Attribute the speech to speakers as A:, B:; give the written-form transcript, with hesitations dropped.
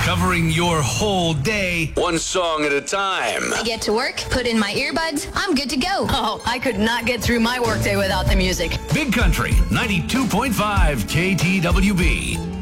A: covering your whole day, one song at a time.
B: I get to work, put in my earbuds, I'm good to go.
C: Oh, I could not get through my workday without the music.
A: Big Country, 92.5 KTWB.